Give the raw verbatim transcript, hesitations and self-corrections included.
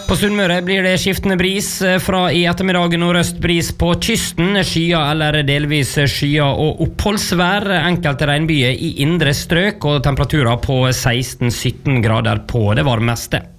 På Sunnmøre blir det skiftende bris fra i ettermiddag nordøst bris på kysten, skyer eller delvis skyer og oppholdsvær, enkelte regnbyer i indre strøk og temperaturer på seksten til sytten grader på det varmeste.